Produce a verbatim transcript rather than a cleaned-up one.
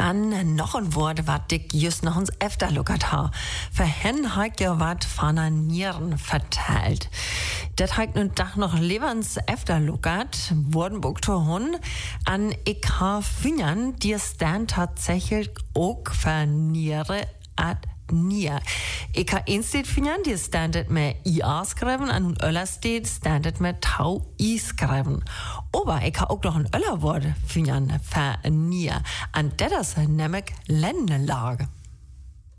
An noch ein Wort, was ich just noch uns öfter luckert ha. Für hen hat ja wat von an Nieren verteilt. Das hat nun Dach noch lebens öfter luckert, wurden bucht hun an ich ha Fünjan, die stand tatsächlich auch für Niere ad Nier. Ich ha instet Fünjan, die standet mit I A skriven, an Öller steht standet mit Tau I skriven. Aber ich ha auch noch ein Öller Wort Fünjan für Nier. An das nämlich Ländelage.